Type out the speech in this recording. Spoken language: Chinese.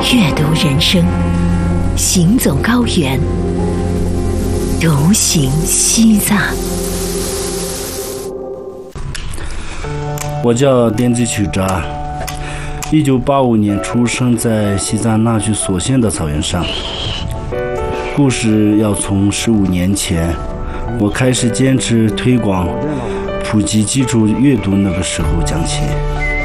阅读人生，行走高原，独行西藏。 我叫滇吉曲扎，1985年出生在西藏纳曲索县的草原上。故事要从15年前，我开始坚持推广普及基础阅读那个时候讲起。